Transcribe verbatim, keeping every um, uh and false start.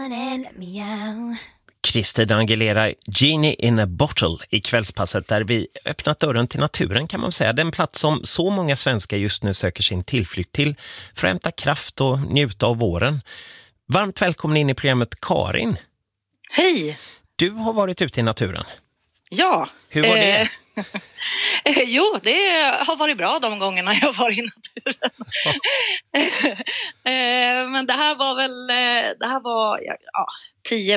Christina Aguilera, Genie in a Bottle i kvällspasset där vi öppnat dörren till naturen kan man säga. Den plats som så många svenskar just nu söker sin tillflykt till för att hämta kraft och njuta av våren. Varmt välkommen in i programmet Karin. Hej! Du har varit ute i naturen. Ja. Hur var det? Eh, jo, det har varit bra de gångerna jag var i naturen. eh, men det här var väl, det här var ja, tio